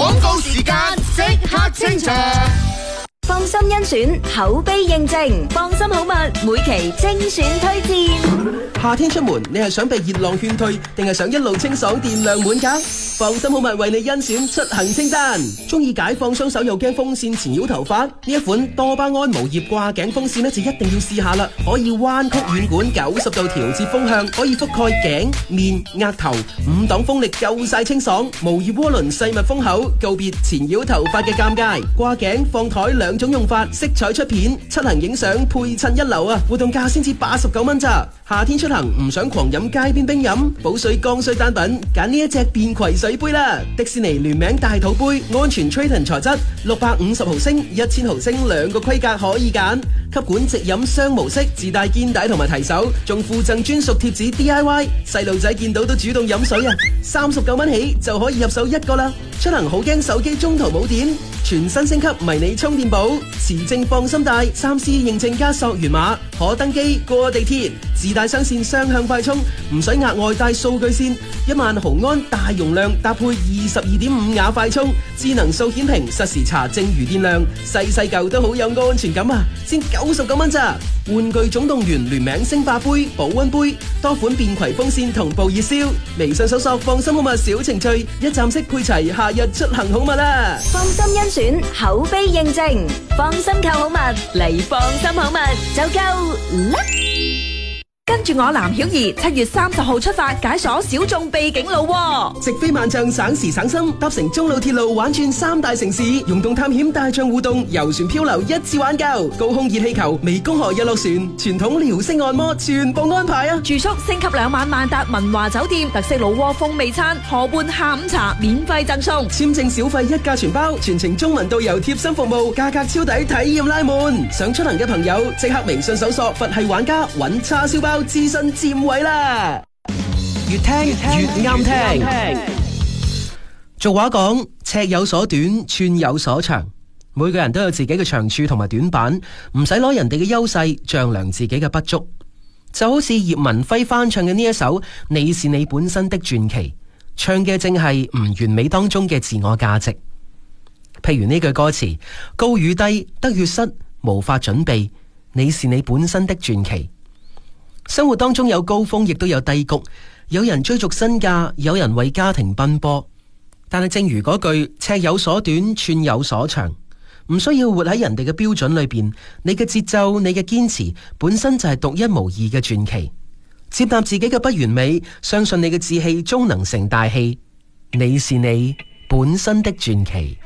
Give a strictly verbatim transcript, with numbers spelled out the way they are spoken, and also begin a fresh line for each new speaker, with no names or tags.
廣告時間即刻清場。
放心甄選，口碑認證，放心好物，每期精選推薦。
夏天出門，你係想被熱浪勸退，定係想一路清爽電量滿格？放心好物為你甄選出行清單。中意解放雙手又驚風扇纏繞頭髮？呢一款多巴胺無葉掛頸風扇呢，就一定要試下啦！可以彎曲軟管九十度調節風向，可以覆蓋頸、面、額頭，五檔風力夠晒清爽。無葉渦輪細密風口，告別纏繞頭髮嘅尷尬。掛頸放台兩種用法，色彩出片，出行影相配襯一流啊！活動價先至八十九蚊咋。夏天出行唔想狂飲街邊冰飲，補水剛需單品，揀呢一隻便攜水杯啦！迪士尼聯名大肚杯，安全 Triton 材質，六百五十毫升、一千毫升兩個規格可以揀。吸管直飲雙模式，自帶肩帶同埋提手，仲附贈專屬貼紙 D I Y， 細路仔見到都主動飲水啊！三十九蚊起就可以入手一個啦。出行好驚手機中途冇電，全新升級迷你充電寶，持證放心帶，三 C 認證加溯源碼，可登機過地鐵，自帶雙線雙向快充，唔使額外帶數據線，一萬毫安大容量搭配二十二點五瓦快充，智能數顯屏實時查證餘電量，細細嚿都好有安全感啊！先九十九蚊咋？玩具總動員聯名星霸杯、保溫杯，多款便攜風扇同步熱銷，微信搜索放心好物小程序，一站式配齊夏日出行好物啦！
放心甄選，口碑認證，放心購好物嚟，放心好物就夠啦！
跟住我藍曉儀七月三十號出發解鎖小眾秘境路喎，
直飛萬象省時省心，搭乘中老鐵路玩轉三大城市，溶洞探險大象互動，遊船漂流一次玩夠，高空熱氣球、湄公河日落船、傳統遼式按摩全部安排啊！
住宿升級兩晚萬達文華酒店，特色老窩風味餐，河畔下午茶免費贈送，
簽證小費一價全包，全程中文導遊貼心服務，價格超抵，體驗拉滿。想出行嘅朋友即刻微信搜索佛系玩家，揾叉燒包諮詢佔位啦！越聽越啱聽。俗話講，尺有所短，寸有所長。每個人都有自己嘅長處同埋短板，唔使攞人哋嘅優勢丈量自己嘅不足。就好似葉文輝翻唱嘅呢一首《你是你本身的傳奇》，唱嘅正係唔完美當中嘅自我價值。譬如呢句歌詞：高與低，得與失，無法準備。你是你本身的傳奇。生活當中有高峰，亦都有低谷，有人追逐身價，有人為家庭奔波。但係正如嗰句尺有所短，寸有所長，唔需要活喺人哋嘅標準裏邊。你嘅節奏，你嘅堅持，本身就係獨一無二嘅傳奇。接納自己嘅不完美，相信你嘅志氣終能成大器。你是你本身的傳奇。